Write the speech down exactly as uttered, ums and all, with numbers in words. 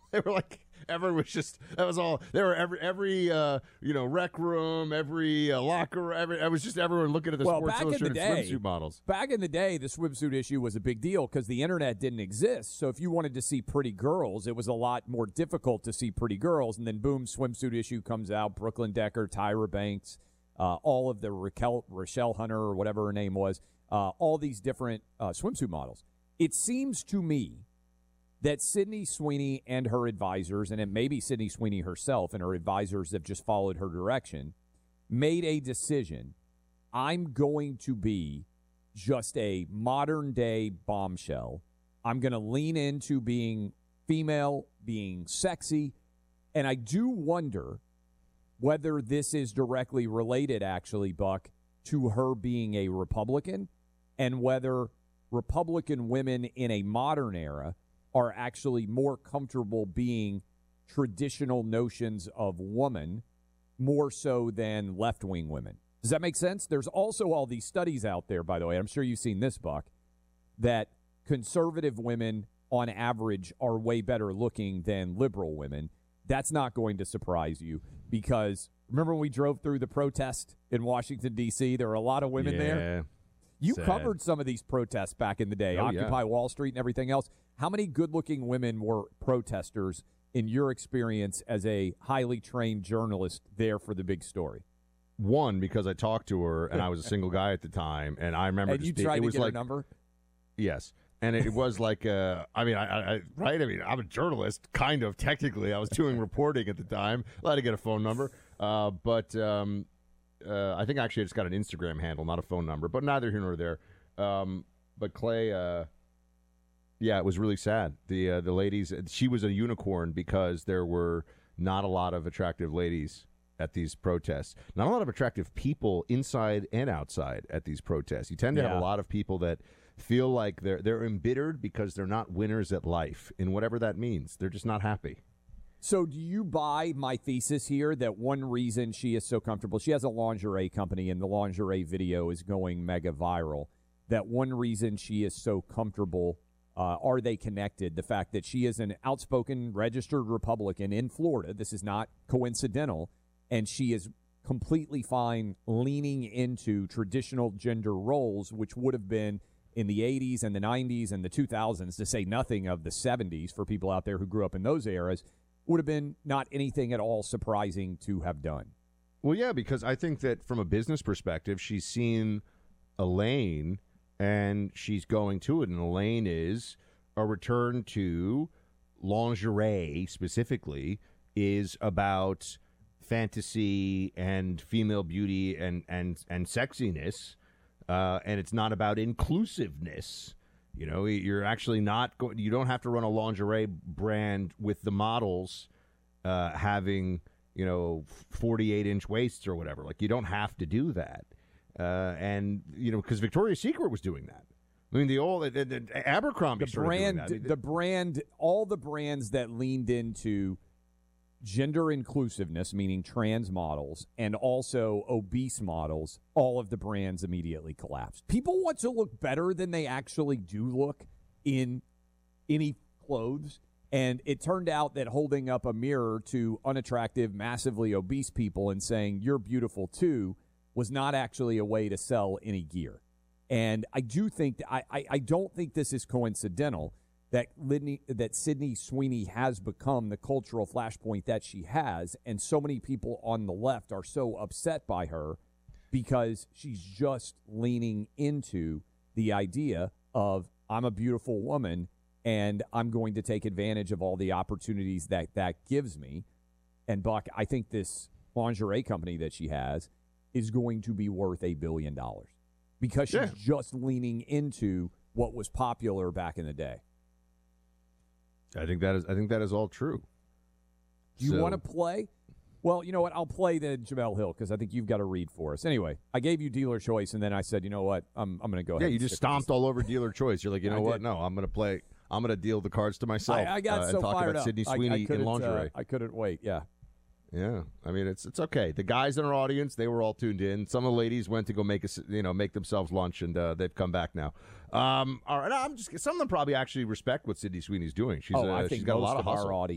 They were like, everyone was just, that was all, they were every, every uh, you know, rec room, every uh, locker room, every, it was just everyone looking at the well, Sports back in the Illustrated day, swimsuit models. Back in the day, the swimsuit issue was a big deal because the internet didn't exist. So if you wanted to see pretty girls, it was a lot more difficult to see pretty girls. And then, boom, swimsuit issue comes out, Brooklyn Decker, Tyra Banks, uh, all of the Raquel, Rochelle Hunter or whatever her name was, uh, all these different uh, swimsuit models. It seems to me that Sydney Sweeney and her advisors, and it may be Sydney Sweeney herself and her advisors have just followed her direction, made a decision. I'm going to be just a modern-day bombshell. I'm going to lean into being female, being sexy, and I do wonder whether this is directly related, actually, Buck, to her being a Republican and whether Republican women in a modern era are actually more comfortable being traditional notions of woman more so than left-wing women. Does that make sense? There's also all these studies out there, by the way, I'm sure you've seen this, Buck, that conservative women on average are way better looking than liberal women. That's not going to surprise you because remember when we drove through the protest in Washington, D C? There were a lot of women yeah. there. You Sad. covered some of these protests back in the day, oh, Occupy yeah. Wall Street and everything else. How many good-looking women were protesters in your experience as a highly trained journalist there for the big story? One, because I talked to her, and I was a single guy at the time, and I remember and just you being, tried it to was get like, a number? Yes. And it was like, uh, I mean, I, I, right? I mean, I'm a journalist, kind of, technically. I was doing reporting at the time. Allowed to get a phone number. Uh, but um, uh, I think actually I just got an Instagram handle, not a phone number, but neither here nor there. Um, but Clay, uh, yeah, it was really sad. The uh, the ladies, she was a unicorn because there were not a lot of attractive ladies at these protests. Not a lot of attractive people inside and outside at these protests. You tend to Yeah. have a lot of people that feel like they're they're embittered because they're not winners at life, in whatever that means. They're just not happy. So do you buy my thesis here that one reason she is so comfortable, she has a lingerie company and the lingerie video is going mega viral, that one reason she is so comfortable, uh, are they connected? The fact that she is an outspoken registered Republican in Florida, this is not coincidental, and she is completely fine leaning into traditional gender roles, which would have been in the eighties and the nineties and the two thousands, to say nothing of the seventies for people out there who grew up in those eras, would have been not anything at all surprising to have done. Well, yeah, because I think that from a business perspective, she's seen a lane and she's going to it. And the lane is a return to lingerie specifically is about fantasy and female beauty and, and, and sexiness. Uh, and it's not about inclusiveness. You know, you're actually not going, you don't have to run a lingerie brand with the models uh, having, you know, forty-eight inch waists or whatever. Like, you don't have to do that. Uh, and, you know, because Victoria's Secret was doing that. I mean, the old the, the Abercrombie The started doing brand, that. I mean, the brand, all the brands that leaned into gender inclusiveness, meaning trans models, and also obese models, all of the brands immediately collapsed. People want to look better than they actually do look in any clothes, and it turned out that holding up a mirror to unattractive, massively obese people and saying, "You're beautiful too," was not actually a way to sell any gear. And I do think, that, I, I, I don't think this is coincidental that Lidney, that Sydney Sweeney has become the cultural flashpoint that she has, and so many people on the left are so upset by her because she's just leaning into the idea of, I'm a beautiful woman and I'm going to take advantage of all the opportunities that that gives me. And Buck, I think this lingerie company that she has is going to be worth a billion dollars because she's Yeah. just leaning into what was popular back in the day. I think that is I think that is all true. Do you So- want to play? Well, you know what? I'll play the Jamel Hill because I think you've got to read for us. Anyway, I gave you dealer choice, and then I said, you know what? I'm I'm going to go Yeah, ahead. you and just stick with stomped all over dealer choice. You're like, you I know what? did. No, I'm going to play. I'm going to deal the cards to myself. I, I got uh, so and talk fired about up. Sydney I- I Sweeney in couldn't, uh, lingerie. I couldn't wait. Yeah. Yeah, I mean it's it's okay. The guys in our audience, they were all tuned in. Some of the ladies went to go make us, you know, make themselves lunch, and uh, they've come back now. Um, all right, I'm just some of them probably actually respect what Sydney Sweeney's doing. She's oh, uh, I think she's got a most lot of of hustle. our audience